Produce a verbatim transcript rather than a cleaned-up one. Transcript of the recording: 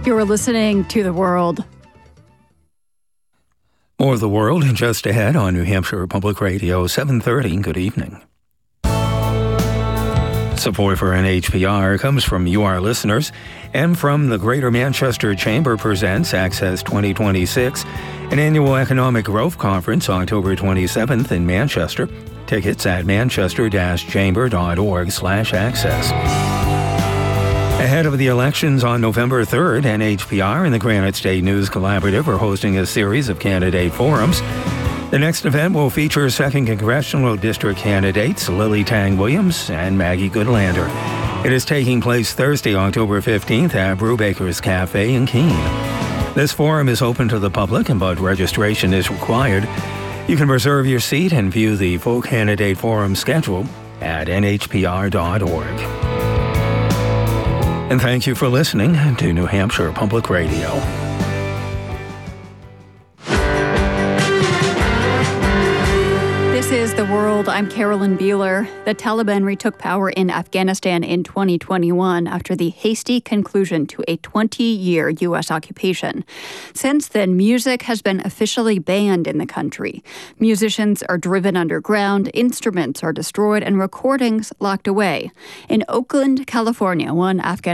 You're listening to The World. More of The World just ahead on New Hampshire Public Radio, seven thirty. Good evening. Support for N H P R comes from you, our listeners, and from the Greater Manchester Chamber presents Access twenty twenty-six, an annual economic growth conference October twenty-seventh in Manchester. Tickets at manchester-chamber.org slash access. Ahead of the elections on November third, N H P R and the Granite State News Collaborative are hosting a series of candidate forums. The next event will feature second Congressional District candidates Lily Tang Williams and Maggie Goodlander. It is taking place Thursday, October fifteenth at Brubaker's Cafe in Keene. This forum is open to the public, but registration is required. You can reserve your seat and view the full candidate forum schedule at N H P R dot org. And thank you for listening to New Hampshire Public Radio. This is The World. I'm Carolyn Beeler. The Taliban retook power in Afghanistan in twenty twenty-one after the hasty conclusion to a twenty-year U S occupation. Since then, music has been officially banned in the country. Musicians are driven underground, instruments are destroyed, and recordings locked away. In Oakland, California, one Afghan